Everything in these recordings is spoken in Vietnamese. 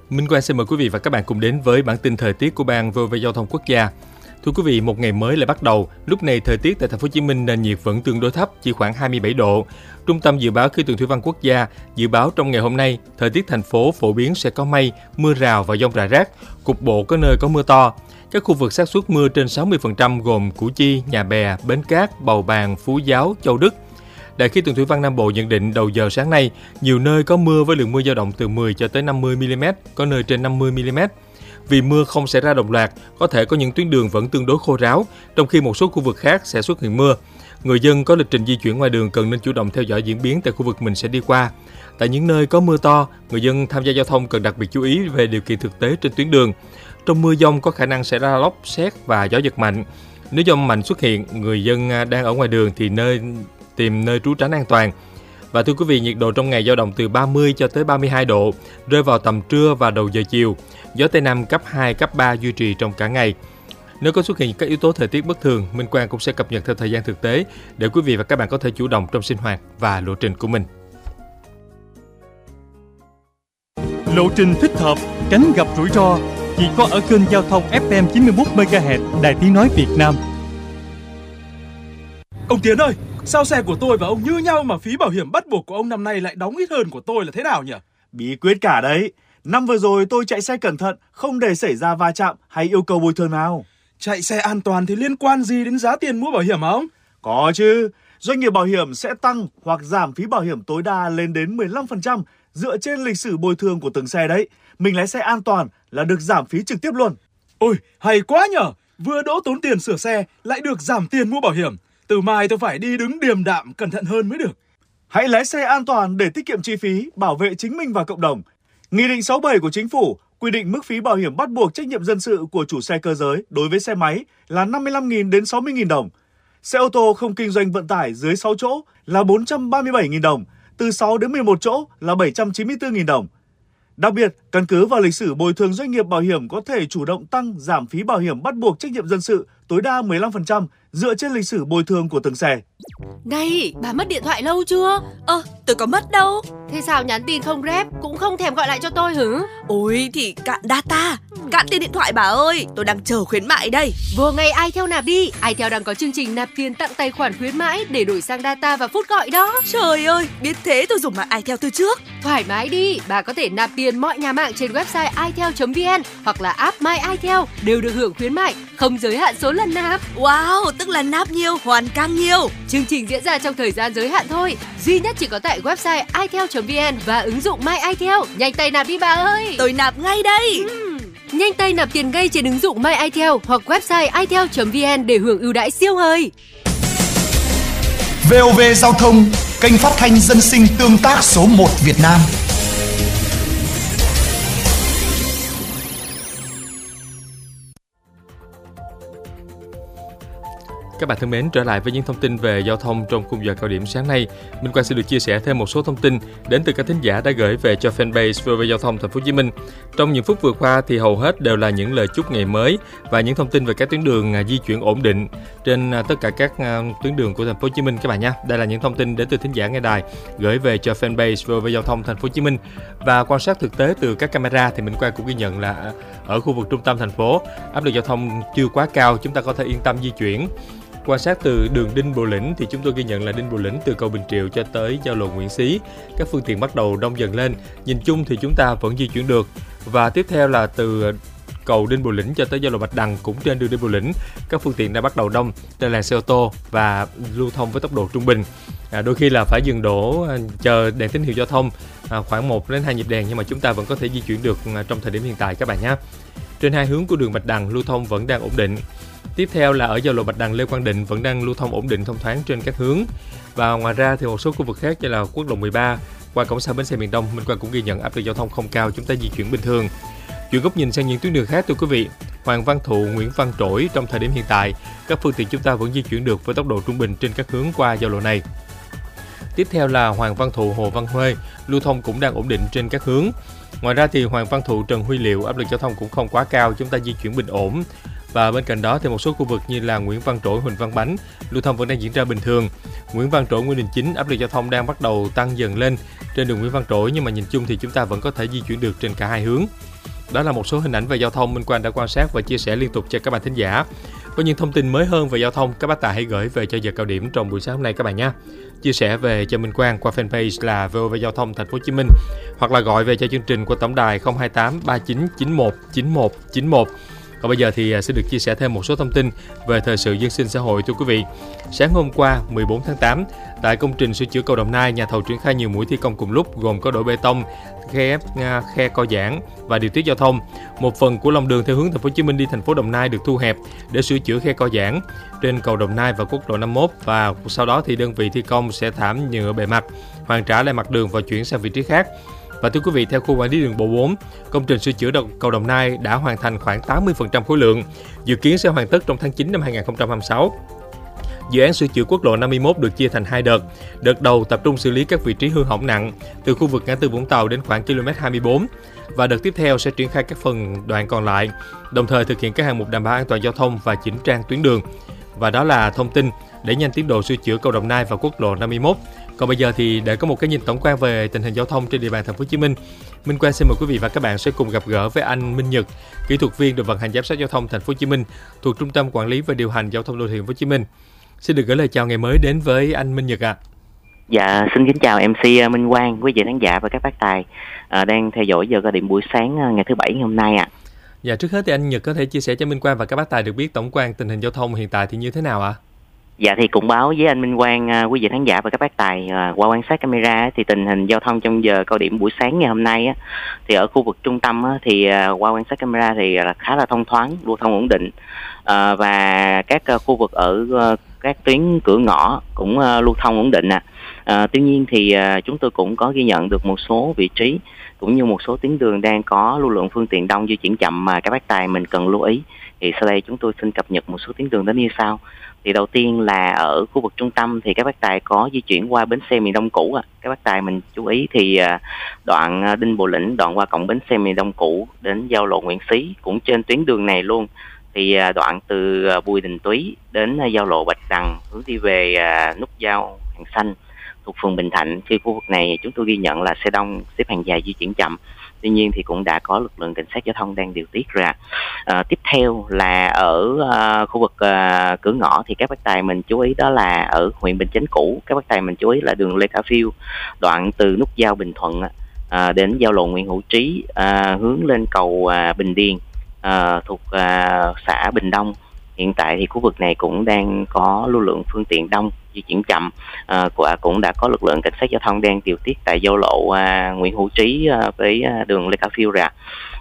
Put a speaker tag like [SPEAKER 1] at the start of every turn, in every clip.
[SPEAKER 1] Minh Quang xin mời quý vị và các bạn cùng đến với bản tin thời tiết của Ban VOV Giao thông Quốc gia. Thưa quý vị, một ngày mới lại bắt đầu. Lúc này thời tiết tại thành phố Hồ Chí Minh nền nhiệt vẫn tương đối thấp, chỉ khoảng 27 độ. Trung tâm dự báo khí tượng thủy văn quốc gia dự báo trong ngày hôm nay, thời tiết thành phố phổ biến sẽ có mây, mưa rào và dông rải rác, cục bộ có nơi có mưa to. Các khu vực xác suất mưa trên 60% gồm Củ Chi, Nhà Bè, Bến Cát, Bầu Bàng, Phú Giáo, Châu Đức. Đài khí tượng thủy văn Nam Bộ nhận định đầu giờ sáng nay, nhiều nơi có mưa với lượng mưa dao động từ 10 cho tới 50 mm, có nơi trên 50 mm. Vì mưa không xảy ra đồng loạt, có thể có những tuyến đường vẫn tương đối khô ráo, trong khi một số khu vực khác sẽ xuất hiện mưa. Người dân có lịch trình di chuyển ngoài đường cần nên chủ động theo dõi diễn biến tại khu vực mình sẽ đi qua. Tại những nơi có mưa to, người dân tham gia giao thông cần đặc biệt chú ý về điều kiện thực tế trên tuyến đường. Trong mưa dông có khả năng xảy ra lốc, sét và gió giật mạnh. Nếu dông mạnh xuất hiện, người dân đang ở ngoài đường thì tìm nơi trú tránh an toàn. Và thưa quý vị, nhiệt độ trong ngày dao động từ 30 cho tới 32 độ, rơi vào tầm trưa và đầu giờ chiều. Gió Tây Nam cấp 2, cấp 3 duy trì trong cả ngày. Nếu có xuất hiện các yếu tố thời tiết bất thường, Minh Quang cũng sẽ cập nhật theo thời gian thực tế để quý vị và các bạn có thể chủ động trong sinh hoạt và lộ trình của mình.
[SPEAKER 2] Lộ trình thích hợp, tránh gặp rủi ro, chỉ có ở kênh giao thông FM 91 MHz Đài Tiếng nói Việt Nam.
[SPEAKER 3] Ông Tiến ơi, sao xe của tôi và ông như nhau mà phí bảo hiểm bắt buộc của ông năm nay lại đóng ít hơn của tôi là thế nào nhỉ?
[SPEAKER 4] Bí quyết cả đấy. Năm vừa rồi tôi chạy xe cẩn thận, không để xảy ra va chạm hay yêu cầu bồi thường nào.
[SPEAKER 3] Chạy xe an toàn thì liên quan gì đến giá tiền mua bảo hiểm hả ông?
[SPEAKER 4] Có chứ, doanh nghiệp bảo hiểm sẽ tăng hoặc giảm phí bảo hiểm tối đa lên đến 15% dựa trên lịch sử bồi thường của từng xe đấy. Mình lái xe an toàn là được giảm phí trực tiếp luôn.
[SPEAKER 3] Ôi, hay quá nhở, vừa đỡ tốn tiền sửa xe lại được giảm tiền mua bảo hiểm. Từ mai tôi phải đi đứng điềm đạm cẩn thận hơn mới được.
[SPEAKER 4] Hãy lái xe an toàn để tiết kiệm chi phí, bảo vệ chính mình và cộng đồng. Nghị định 67 của Chính phủ quy định mức phí bảo hiểm bắt buộc trách nhiệm dân sự của chủ xe cơ giới đối với xe máy là 55.000 đến 60.000 đồng. Xe ô tô không kinh doanh vận tải dưới 6 chỗ là 437.000 đồng, từ 6 đến 11 chỗ là 794.000 đồng. Đặc biệt, căn cứ vào lịch sử bồi thường, doanh nghiệp bảo hiểm có thể chủ động tăng giảm phí bảo hiểm bắt buộc trách nhiệm dân sự tối đa 15% dựa trên lịch sử bồi thường của từng xe.
[SPEAKER 5] Này, bà mất điện thoại lâu chưa?
[SPEAKER 6] Tôi có mất đâu.
[SPEAKER 5] Thế sao nhắn tin không rep, cũng không thèm gọi lại cho tôi hử?
[SPEAKER 6] Ôi thì cạn data, cạn tiền điện thoại bà ơi, tôi đang chờ khuyến mại đây.
[SPEAKER 5] Vừa ngày iTel nạp đi, iTel đang có chương trình nạp tiền tặng tài khoản khuyến mãi để đổi sang data và phút gọi đó.
[SPEAKER 6] Trời ơi, biết thế tôi dùng mạng iTel từ trước.
[SPEAKER 5] Thoải mái đi, bà có thể nạp tiền mọi nhà mạng trên website itel.vn hoặc là app My iTel đều được hưởng khuyến mại, không giới hạn số lần nạp.
[SPEAKER 6] Wow, tức là nạp nhiều hoàn càng nhiều.
[SPEAKER 5] Chương trình diễn ra trong thời gian giới hạn thôi, duy nhất chỉ có tại website itel.vn và ứng dụng My iTel. Nhanh tay nạp đi bà ơi.
[SPEAKER 6] Tôi nạp ngay đây.
[SPEAKER 5] Nhanh tay nạp tiền ngay trên ứng dụng My iTel hoặc website itel.vn để hưởng ưu đãi siêu hời.
[SPEAKER 7] VOV Giao thông, kênh phát thanh dân sinh tương tác số 1 Việt Nam.
[SPEAKER 1] Các bạn thân mến, trở lại với những thông tin về giao thông trong khung giờ cao điểm sáng nay. Minh Quang sẽ được chia sẻ thêm một số thông tin đến từ các thính giả đã gửi về cho fanpage VOV Giao thông Thành phố Hồ Chí Minh. Trong những phút vừa qua thì hầu hết đều là những lời chúc ngày mới và những thông tin về các tuyến đường di chuyển ổn định trên tất cả các tuyến đường của Thành phố Hồ Chí Minh các bạn nhé. Đây là những thông tin đến từ thính giả nghe đài gửi về cho fanpage VOV Giao thông Thành phố Hồ Chí Minh. Và quan sát thực tế từ các camera thì Minh Quang cũng ghi nhận là ở khu vực trung tâm thành phố, áp lực giao thông chưa quá cao, chúng ta có thể yên tâm di chuyển. Quan sát từ đường Đinh Bộ Lĩnh thì chúng tôi ghi nhận là Đinh Bộ Lĩnh từ cầu Bình Triệu cho tới giao lộ Nguyễn Xí, các phương tiện bắt đầu đông dần lên. Nhìn chung thì chúng ta vẫn di chuyển được. Và tiếp theo là từ cầu Đinh Bộ Lĩnh cho tới giao lộ Bạch Đằng, cũng trên đường Đinh Bộ Lĩnh, các phương tiện đã bắt đầu đông trên làn xe ô tô và lưu thông với tốc độ trung bình. Đôi khi là phải dừng đỗ chờ đèn tín hiệu giao thông khoảng 1 đến 2 nhịp đèn, nhưng mà chúng ta vẫn có thể di chuyển được trong thời điểm hiện tại các bạn nhé. Trên hai hướng của đường Bạch Đằng lưu thông vẫn đang ổn định. Tiếp theo là ở giao lộ Bạch Đằng Lê Quang Định vẫn đang lưu thông ổn định thông thoáng trên các hướng. Và ngoài ra thì một số khu vực khác như là quốc lộ 13 qua cổng sau bến xe miền Đông, Minh Quang cũng ghi nhận áp lực giao thông không cao, chúng ta di chuyển bình thường. Chuyển góc nhìn sang những tuyến đường khác thưa quý vị. Hoàng Văn Thụ, Nguyễn Văn Trỗi, trong thời điểm hiện tại, các phương tiện chúng ta vẫn di chuyển được với tốc độ trung bình trên các hướng qua giao lộ này. Tiếp theo là Hoàng Văn Thụ, Hồ Văn Huê, lưu thông cũng đang ổn định trên các hướng. Ngoài ra thì Hoàng Văn Thụ, Trần Huy Liệu, áp lực giao thông cũng không quá cao, chúng ta di chuyển bình ổn. Và bên cạnh đó thì một số khu vực như là Nguyễn Văn Trỗi, Huỳnh Văn Bánh lưu thông vẫn đang diễn ra bình thường. Nguyễn Văn Trỗi, Nguyễn Đình Chinh áp lực giao thông đang bắt đầu tăng dần lên trên đường Nguyễn Văn Trỗi, nhưng mà nhìn chung thì chúng ta vẫn có thể di chuyển được trên cả hai hướng. Đó là một số hình ảnh về giao thông Minh Quang đã quan sát và chia sẻ liên tục cho các bạn thính giả. Có những thông tin mới hơn về giao thông, các bác tài hãy gửi về cho giờ cao điểm trong buổi sáng hôm nay các bạn nhé. Chia sẻ về cho Minh Quang qua fanpage là VOV Giao thông Thành phố Hồ Chí Minh, hoặc là gọi về cho chương trình qua tổng đài 028 39 91 91 91. Còn bây giờ thì sẽ được chia sẻ thêm một số thông tin về thời sự dân sinh xã hội thưa quý vị. Sáng hôm qua 14 tháng 8, tại công trình sửa chữa cầu Đồng Nai, nhà thầu triển khai nhiều mũi thi công cùng lúc gồm có đổ bê tông, khe co giãn và điều tiết giao thông. Một phần của lòng đường theo hướng Thành phố Hồ Chí Minh đi thành phố Đồng Nai được thu hẹp để sửa chữa khe co giãn trên cầu Đồng Nai và quốc lộ 51, và sau đó thì đơn vị thi công sẽ thảm nhựa bề mặt, hoàn trả lại mặt đường và chuyển sang vị trí khác. Và thưa quý vị, theo khu quản lý đường bộ 4, công trình sửa chữa cầu Đồng Nai đã hoàn thành khoảng 80% khối lượng, dự kiến sẽ hoàn tất trong tháng 9 năm 2026. Dự án sửa chữa quốc lộ 51 được chia thành 2 đợt. Đợt đầu tập trung xử lý các vị trí hư hỏng nặng từ khu vực ngã tư Vũng Tàu đến khoảng km 24, và đợt tiếp theo sẽ triển khai các phần đoạn còn lại, đồng thời thực hiện các hạng mục đảm bảo an toàn giao thông và chỉnh trang tuyến đường. Và đó là thông tin để nhanh tiến độ sửa chữa cầu Đồng Nai và quốc lộ 51. Còn bây giờ thì để có một cái nhìn tổng quan về tình hình giao thông trên địa bàn Thành phố Hồ Chí Minh, Minh Quang xin mời quý vị và các bạn sẽ cùng gặp gỡ với anh Minh Nhật, kỹ thuật viên đội vận hành giám sát giao thông Thành phố Hồ Chí Minh thuộc Trung tâm Quản lý và Điều hành Giao thông Đô thị Thành phố Hồ Chí Minh. Xin được gửi lời chào ngày mới đến với anh Minh Nhật ạ.
[SPEAKER 8] Dạ, xin kính chào MC Minh Quang, quý vị khán giả và các bác tài đang theo dõi giờ cao điểm buổi sáng ngày thứ Bảy ngày hôm nay ạ.
[SPEAKER 1] Dạ, trước hết thì anh Nhật có thể chia sẻ cho Minh Quang và các bác tài được biết tổng quan tình hình giao thông hiện tại thì như thế nào ạ?
[SPEAKER 8] Dạ, thì cùng báo với anh Minh Quang, quý vị khán giả và các bác tài qua quan sát camera thì tình hình giao thông trong giờ cao điểm buổi sáng ngày hôm nay thì ở khu vực trung tâm thì qua quan sát camera thì khá là thông thoáng, lưu thông ổn định, và các khu vực ở các tuyến cửa ngõ cũng lưu thông ổn định tuy nhiên thì chúng tôi cũng có ghi nhận được một số vị trí cũng như một số tuyến đường đang có lưu lượng phương tiện đông di chuyển chậm mà các bác tài mình cần lưu ý. Thì sau đây chúng tôi xin cập nhật một số tuyến đường đến như sau. Thì đầu tiên là ở khu vực trung tâm thì các bác tài có di chuyển qua bến xe miền Đông cũ. Các bác tài mình chú ý thì đoạn Đinh Bộ Lĩnh, đoạn qua cổng bến xe miền Đông cũ đến giao lộ Nguyễn Xí cũng trên tuyến đường này luôn. Thì đoạn từ Bùi Đình Túy đến giao lộ Bạch Đằng hướng đi về nút giao Hàng Xanh thuộc phường Bình Thạnh, thì khu vực này chúng tôi ghi nhận là xe đông xếp hàng dài di chuyển chậm. Tuy nhiên thì cũng đã có lực lượng cảnh sát giao thông đang điều tiết ra. Tiếp theo là ở khu vực cửa ngõ thì các bác tài mình chú ý đó là ở huyện Bình Chánh cũ, các bác tài mình chú ý là đường Lê Khả Phiêu, đoạn từ nút giao Bình Thuận đến giao lộ Nguyễn Hữu Trí hướng lên cầu Bình Điền thuộc xã Bình Đông. Hiện tại thì khu vực này cũng đang có lưu lượng phương tiện đông di chuyển chậm, cũng đã có lực lượng cảnh sát giao thông đang điều tiết tại giao lộ Nguyễn Hữu Trí với đường Lê Khả Phiêu ra.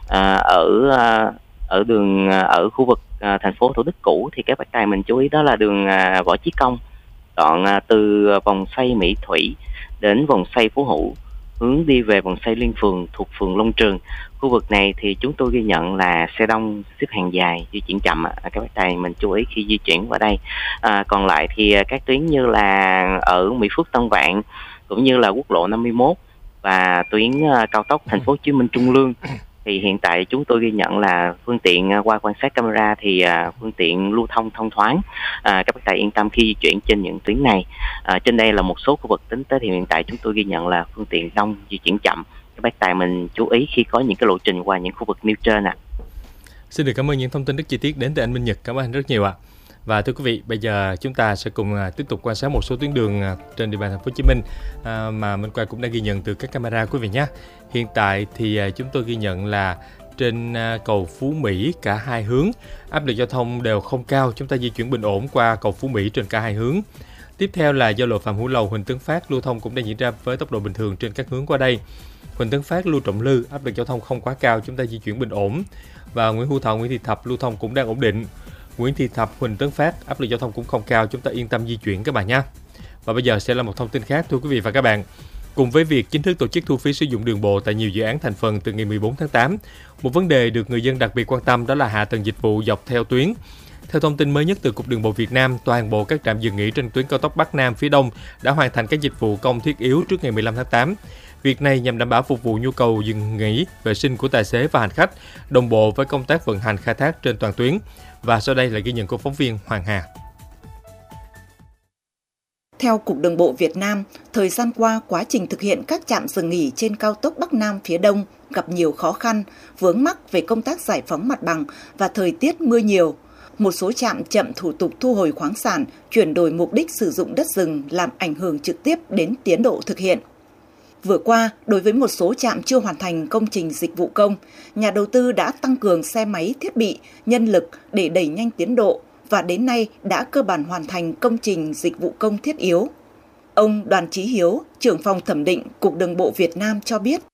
[SPEAKER 8] Ở khu vực thành phố Thủ Đức cũ thì các bác tài mình chú ý đó là đường Võ Chí Công, đoạn từ vòng xoay Mỹ Thủy đến vòng xoay Phú Hữu hướng đi về vòng xoay Liên Phường thuộc phường Long Trường. Khu vực này thì chúng tôi ghi nhận là xe đông xếp hàng dài di chuyển chậm, các bác tài mình chú ý khi di chuyển qua đây. Còn lại thì các tuyến như là ở Mỹ Phước Tân Vạn cũng như là quốc lộ 51 và tuyến cao tốc Thành phố Hồ Chí Minh Trung Lương thì hiện tại chúng tôi ghi nhận là phương tiện qua quan sát camera thì phương tiện lưu thông thông thoáng. Các bác tài yên tâm khi di chuyển trên những tuyến này. Trên đây là một số khu vực tính tới thì hiện tại chúng tôi ghi nhận là phương tiện đông di chuyển chậm. Các bác tài mình chú ý khi có những cái lộ trình qua những khu vực nêu trên ạ.
[SPEAKER 1] Xin được cảm ơn những thông tin rất chi tiết đến từ anh Minh Nhật. Cảm ơn anh rất nhiều ạ. Và thưa quý vị, bây giờ chúng ta sẽ cùng tiếp tục quan sát một số tuyến đường trên địa bàn Thành phố Hồ Chí Minh mà Minh Quang cũng đã ghi nhận từ các camera quý vị nhé. Hiện tại thì chúng tôi ghi nhận là trên cầu Phú Mỹ cả hai hướng, áp lực giao thông đều không cao, chúng ta di chuyển bình ổn qua cầu Phú Mỹ trên cả hai hướng. Tiếp theo là giao lộ Phạm Hữu Lầu, Huỳnh Tấn Phát lưu thông cũng đang diễn ra với tốc độ bình thường trên các hướng qua đây. Huỳnh Tấn Phát, Lưu Trọng Lư áp lực giao thông không quá cao, chúng ta di chuyển bình ổn. Và Nguyễn Hữu Thọ, Nguyễn Thị Thập lưu thông cũng đang ổn định. Nguyễn Thị Thập, Huỳnh Tấn Phát áp lực giao thông cũng không cao, chúng ta yên tâm di chuyển các bạn nhé. Và bây giờ sẽ là một thông tin khác thưa quý vị và các bạn. Cùng với việc chính thức tổ chức thu phí sử dụng đường bộ tại nhiều dự án thành phần từ ngày 14 tháng 8, một vấn đề được người dân đặc biệt quan tâm đó là hạ tầng dịch vụ dọc theo tuyến. Theo thông tin mới nhất từ Cục Đường bộ Việt Nam, toàn bộ các trạm dừng nghỉ trên tuyến cao tốc Bắc Nam phía Đông đã hoàn thành các dịch vụ công thiết yếu trước ngày 15 tháng 8. Việc này nhằm đảm bảo phục vụ nhu cầu dừng nghỉ, vệ sinh của tài xế và hành khách, đồng bộ với công tác vận hành khai thác trên toàn tuyến. Và sau đây là ghi nhận của phóng viên Hoàng Hà.
[SPEAKER 9] Theo Cục Đường bộ Việt Nam, thời gian qua, quá trình thực hiện các trạm dừng nghỉ trên cao tốc Bắc Nam phía Đông gặp nhiều khó khăn, vướng mắc về công tác giải phóng mặt bằng và thời tiết mưa nhiều. Một số trạm chậm thủ tục thu hồi khoáng sản, chuyển đổi mục đích sử dụng đất rừng làm ảnh hưởng trực tiếp đến tiến độ thực hiện. Vừa qua, đối với một số trạm chưa hoàn thành công trình dịch vụ công, nhà đầu tư đã tăng cường xe máy, thiết bị, nhân lực để đẩy nhanh tiến độ và đến nay đã cơ bản hoàn thành công trình dịch vụ công thiết yếu. Ông Đoàn Chí Hiếu, trưởng phòng thẩm định Cục Đường bộ Việt Nam cho biết,